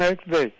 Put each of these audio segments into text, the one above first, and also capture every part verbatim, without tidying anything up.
next day.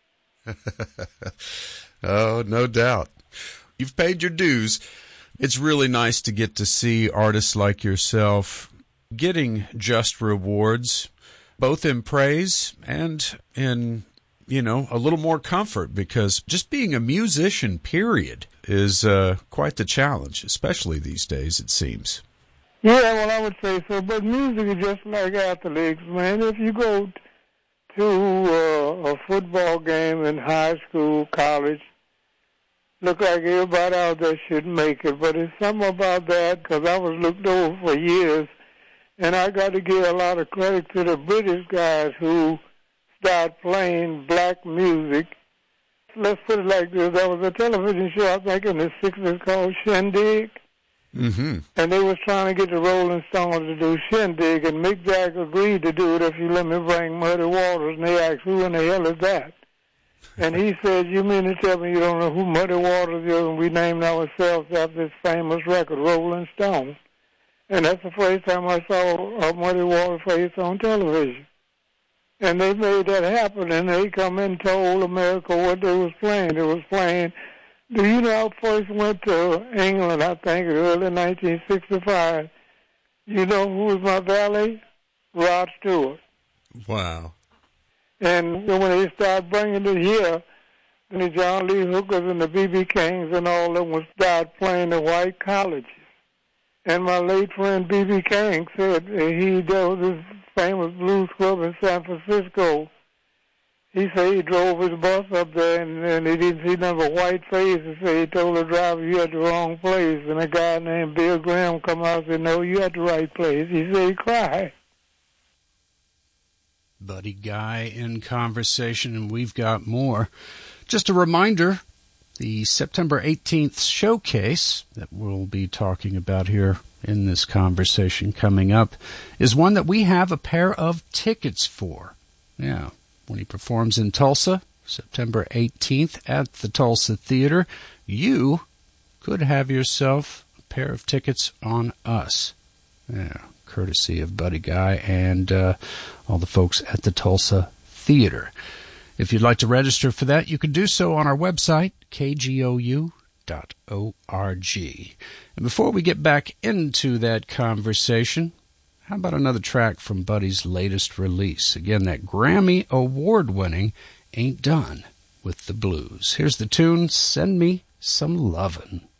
Oh, no doubt. You've paid your dues. It's really nice to get to see artists like yourself getting just rewards, both in praise and in, you know, a little more comfort, because just being a musician, period, is uh, quite the challenge, especially these days, it seems. Yeah, well, I would say so, but music is just like athletics, man. If you go to uh, a football game in high school, college, look like everybody out there should make it, but it's something about that, because I was looked over for years, and I got to give a lot of credit to the British guys who started playing black music. Let's put it like this. There was a television show, I think, in the sixties called Shindig. Mm-hmm. And they was trying to get the Rolling Stones to do Shindig, and Mick Jagger agreed to do it if you let me bring Muddy Waters. And they asked, who in the hell is that? And he said, you mean to tell me you don't know who Muddy Waters is? And we named ourselves after this famous record, Rolling Stone. And that's the first time I saw a Muddy Waters face on television. And they made that happen, and they come and told America what they was playing. They was playing, do you know, I first went to England, I think, early nineteen sixty-five. You know who was my valet? Rod Stewart. Wow. And when they started bringing it here, then the John Lee Hookers and the B B Kings and all of them would start playing the white colleges. And my late friend B B King said he drove this famous blues club in San Francisco. He said he drove his bus up there and, and he didn't see none but white faces. So he told the driver, you at the wrong place. And a guy named Bill Graham come out and said, no, you at the right place. He said he cried. Buddy Guy in conversation, and we've got more. Just a reminder, the September eighteenth showcase that we'll be talking about here in this conversation coming up is one that we have a pair of tickets for. Yeah, when he performs in Tulsa, September eighteenth at the Tulsa Theater, you could have yourself a pair of tickets on us. Yeah, courtesy of Buddy Guy and uh, all the folks at the Tulsa Theater. If you'd like to register for that, you can do so on our website, k g o u dot org. And before we get back into that conversation, how about another track from Buddy's latest release? Again, that Grammy Award-winning Ain't Done with the Blues. Here's the tune, Send Me Some Lovin'.